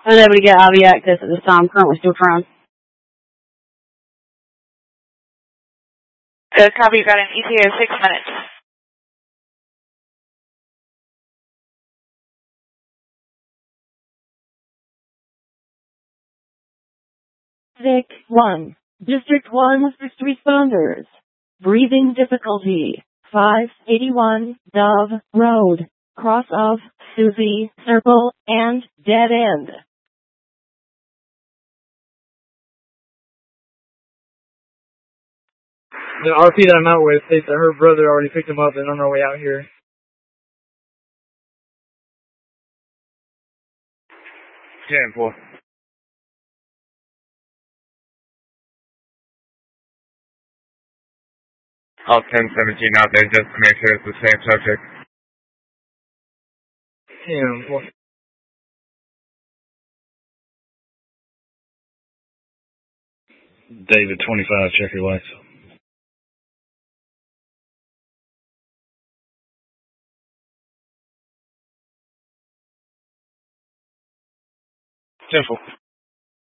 Unable to get IV access at this time. Currently still trying. Copy, you got an ETA of 6 minutes. Vic 1. District 1 first responders. Breathing difficulty. 581 Dove Road. Cross of Susie Circle and Dead End. The RP that I'm out with states that her brother already picked him up and on our way out here. 10-4. All 1017 out there just to make sure it's the same subject. 10-4. David 25, check your lights. Simple.